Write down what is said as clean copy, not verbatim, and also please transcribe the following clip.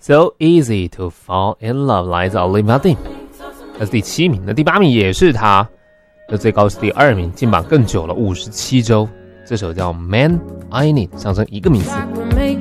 So easy to fall in love 来自 Olivia Dean， 那是第7名。那第8名也是他，那最高是第2名，进榜更久了57周。这首叫 Man I Need， 上升1个名次。